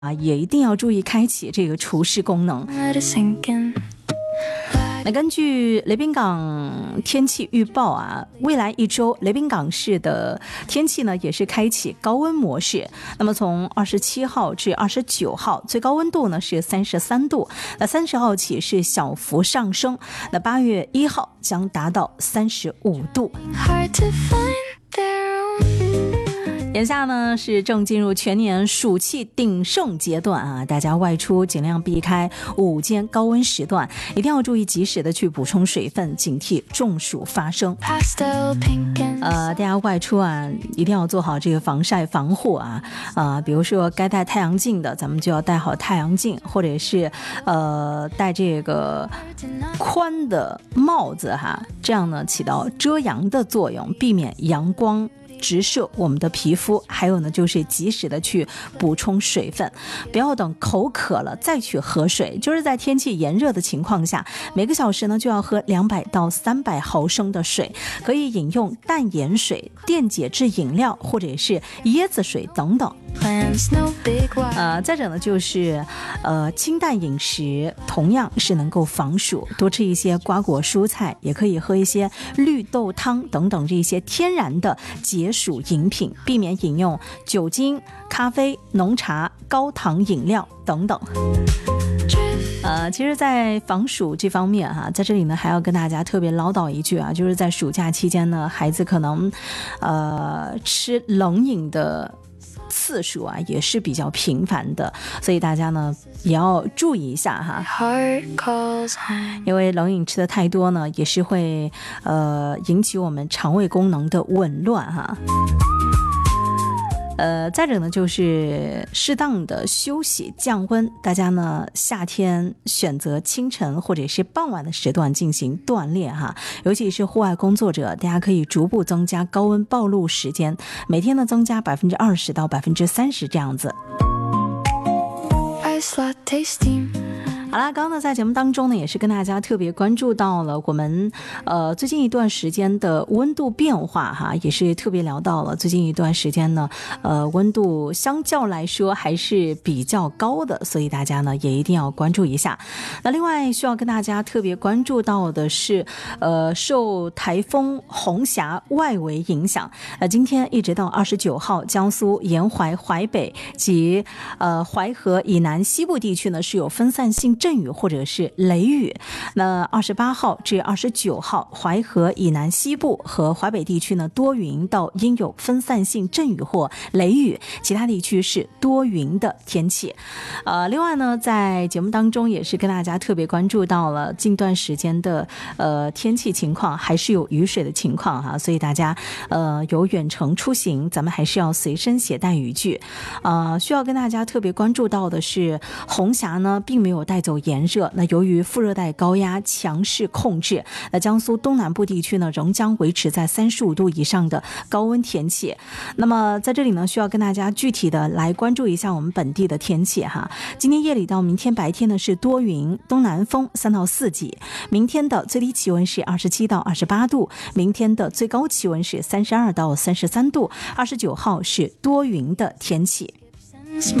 也一定要注意开启这个除湿功能。那根据雷宾港天气预报未来一周雷宾港市的天气呢也是开启高温模式。那么从27号至29号，最高温度呢是33度，那30号起是小幅上升，那8月1号将达到35度。眼下呢是正进入全年暑气鼎盛阶段大家外出尽量避开午间高温时段，一定要注意及时的去补充水分，警惕中暑发生。大家外出一定要做好这个防晒防护比如说该戴太阳镜的咱们就要戴好太阳镜，或者是戴这个宽的帽子这样呢起到遮阳的作用，避免阳光直射我们的皮肤。还有呢就是及时的去补充水分，不要等口渴了再去喝水，就是在天气炎热的情况下，每个小时呢就要喝200到300毫升的水，可以饮用淡盐水、电解质饮料或者是椰子水等等。再者呢就是清淡饮食同样是能够防暑，多吃一些瓜果蔬菜，也可以喝一些绿豆汤等等这些天然的解暑饮品，避免饮用酒精、咖啡、浓茶、高糖饮料等等。其实在防暑这方面在这里呢还要跟大家特别唠叨一句就是在暑假期间呢，孩子可能吃冷饮的次数也是比较频繁的，所以大家呢也要注意一下因为冷饮吃的太多呢也是会引起我们肠胃功能的紊乱再者呢就是适当的休息降温，大家呢夏天选择清晨或者是傍晚的时段进行锻炼尤其是户外工作者，大家可以逐步增加高温暴露时间，每天呢增加20%到30%这样子。好啦，刚刚呢在节目当中呢也是跟大家特别关注到了我们最近一段时间的温度变化也是特别聊到了最近一段时间呢温度相较来说还是比较高的，所以大家呢也一定要关注一下。那另外需要跟大家特别关注到的是受台风红霞外围影响，今天一直到29号，江苏沿淮淮北及淮河以南西部地区呢是有分散性阵雨或者是雷雨。那28号至29号，淮河以南西部和淮北地区呢多云到阴有分散性阵雨或雷雨，其他地区是多云的天气。另外呢在节目当中也是跟大家特别关注到了近段时间的天气情况，还是有雨水的情况所以大家有远程出行咱们还是要随身携带雨具。需要跟大家特别关注到的是红霞呢并没有带走炎热，那由于副热带高压强势控制，那江苏东南部地区呢仍将维持在35度以上的高温天气。那么在这里呢需要跟大家具体的来关注一下我们本地的天气今天夜里到明天白天呢是多云，东南风3到4级，明天的最低气温是27到28度，明天的最高气温是32到33度，29号是多云的天气。